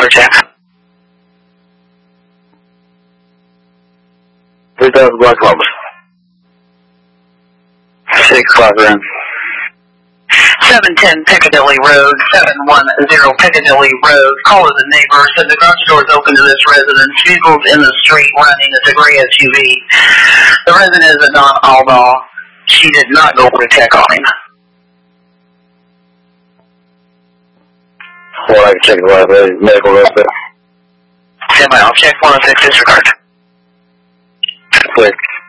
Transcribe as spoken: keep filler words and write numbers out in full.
for check. three thousand Black Columbus. six o'clock round. seven ten Piccadilly Road, seven one zero Piccadilly Road. Call of the neighbor. Said the garage door is open to this residence. Vehicles in the street running. It's a gray S U V. The resident is a non-Alba. She did not go for a check on him. Well, I can check the liability, medical respite. Stand by, I'll check one oh six disregard. Click.